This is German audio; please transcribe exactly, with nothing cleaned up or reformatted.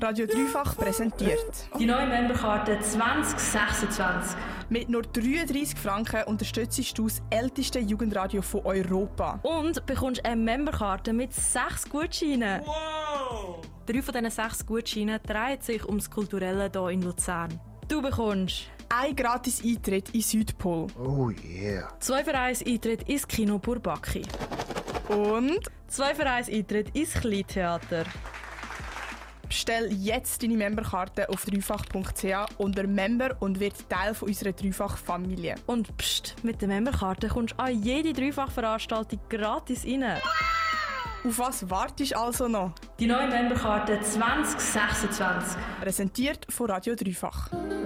Radio Dreifach präsentiert. Die neue Memberkarte zwanzig sechsundzwanzig. Mit nur dreiunddreissig Franken unterstützt du das älteste Jugendradio von Europa. Und bekommst eine Memberkarte mit sechs Gutscheinen. Wow! Drei von diesen sechs Gutscheinen drehen sich ums Kulturelle hier in Luzern. Du bekommst ein gratis Eintritt in Südpol. Oh yeah. zwei für eins Eintritt ins Kino Bourbaki. Und zwei für eins Eintritt ins Kleintheater. bestell jetzt deine Memberkarte auf dreifach punkt c h unter Member und wird Teil von unserer Dreifach-Familie. Und pst, mit der Memberkarte kommst du an jede Dreifach-Veranstaltung gratis rein. Auf was wartest du also noch? Die neue Memberkarte zwanzig sechsundzwanzig. Präsentiert von Radio Dreifach.